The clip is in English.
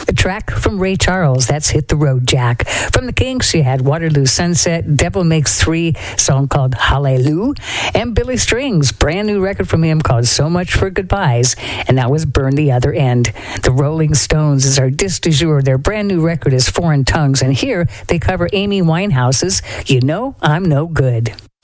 A track from Ray Charles, that's Hit the Road Jack. From the Kinks, you had Waterloo Sunset, Devil Makes Three, song called Hallelujah, and Billy Strings, brand new record from him called So Much for Goodbyes, and that was Burn the Other End. The Rolling Stones is our disc du jour. Their brand new record is Foreign Tongues, and here they cover Amy Winehouse's You Know I'm No Good.